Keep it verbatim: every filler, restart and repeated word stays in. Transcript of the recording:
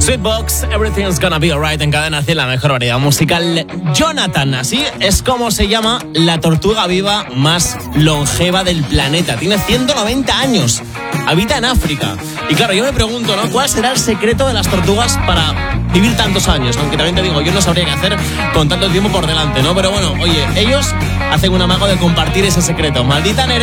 Sweetbox, Everything's Gonna Be Alright en Cadena cien, la mejor variedad musical. Jonathan, así es como se llama la tortuga viva más longeva del planeta. Tiene ciento noventa años, habita en África. Y claro, yo me pregunto, ¿no? ¿Cuál será el secreto de las tortugas para vivir tantos años? Aunque también te digo, yo no sabría qué hacer con tanto tiempo por delante, ¿no? Pero bueno, oye, ellos hacen un amago de compartir ese secreto. Maldita Nerea.